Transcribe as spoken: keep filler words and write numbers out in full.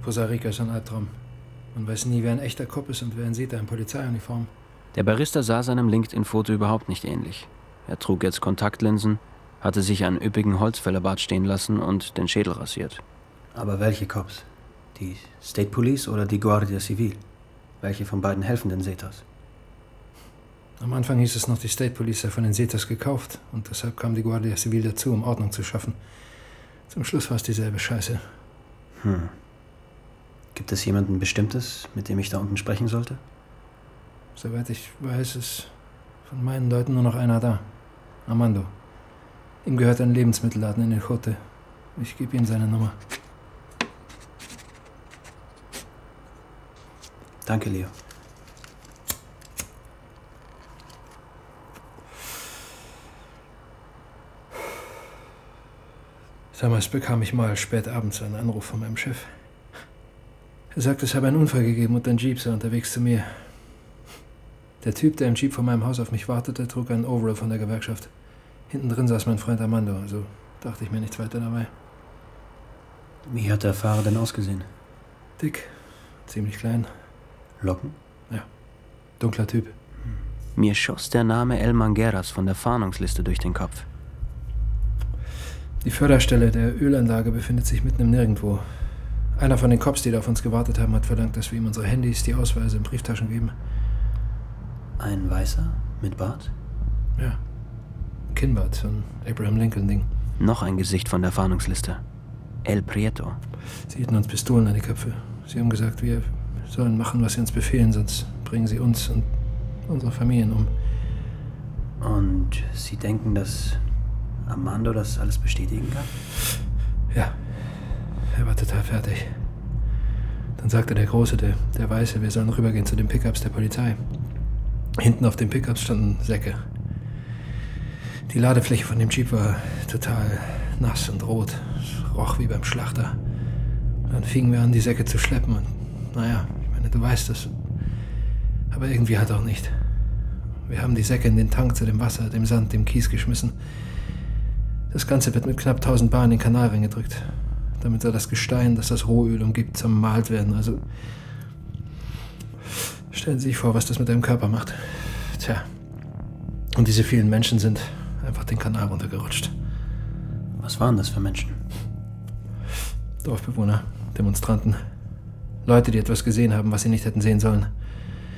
Costa Rica ist ein Albtraum. Man weiß nie, wer ein echter Cop ist und wer ihn sieht, in Polizeiuniform. Der Barista sah seinem LinkedIn-Foto überhaupt nicht ähnlich. Er trug jetzt Kontaktlinsen, hatte sich einen üppigen Holzfällerbart stehen lassen und den Schädel rasiert. Aber welche Cops? Die State Police oder die Guardia Civil? Welche von beiden helfen den Zetas? Am Anfang hieß es noch, die State Police sei von den Zetas gekauft und deshalb kam die Guardia Civil dazu, um Ordnung zu schaffen. Zum Schluss war es dieselbe Scheiße. Hm. Gibt es jemanden Bestimmtes, mit dem ich da unten sprechen sollte? Soweit ich weiß, ist von meinen Leuten nur noch einer da. Armando. Ihm gehört ein Lebensmittelladen in El Jote. Ich gebe ihm seine Nummer. Danke, Leo. Damals bekam ich mal spät abends einen Anruf von meinem Chef. Er sagte, es habe einen Unfall gegeben und ein Jeep sei unterwegs zu mir. Der Typ, der im Jeep vor meinem Haus auf mich wartete, trug einen Overall von der Gewerkschaft. Hinten drin saß mein Freund Armando, also dachte ich mir nichts weiter dabei. Wie hat der Fahrer denn ausgesehen? Dick, ziemlich klein. Locken? Ja, dunkler Typ. Mir schoss der Name El Mangueras von der Fahndungsliste durch den Kopf. Die Förderstelle der Ölanlage befindet sich mitten im Nirgendwo. Einer von den Cops, die da auf uns gewartet haben, hat verlangt, dass wir ihm unsere Handys, die Ausweise in Brieftaschen geben. Ein Weißer? Mit Bart? Ja. Kinnbart, so ein Abraham Lincoln-Ding. Noch ein Gesicht von der Fahndungsliste. El Prieto. Sie hielten uns Pistolen an die Köpfe. Sie haben gesagt, wir sollen machen, was sie uns befehlen, sonst bringen sie uns und unsere Familien um. Und Sie denken, dass Armando das alles bestätigen kann? Ja. Er war total fertig. Dann sagte der Große, der, der Weiße, wir sollen rübergehen zu den Pickups der Polizei. Hinten auf den Pickups standen Säcke. Die Ladefläche von dem Jeep war total nass und rot. Es roch wie beim Schlachter. Dann fingen wir an, die Säcke zu schleppen. Und naja, ich meine, du weißt es. Aber irgendwie halt auch nicht. Wir haben die Säcke in den Tank zu dem Wasser, dem Sand, dem Kies geschmissen. Das Ganze wird mit knapp tausend Bar in den Kanal reingedrückt. Damit soll das Gestein, das das Rohöl umgibt, zermahlt werden. Also stellen Sie sich vor, was das mit deinem Körper macht. Tja. Und diese vielen Menschen sind einfach den Kanal runtergerutscht. Was waren das für Menschen? Dorfbewohner, Demonstranten. Leute, die etwas gesehen haben, was sie nicht hätten sehen sollen.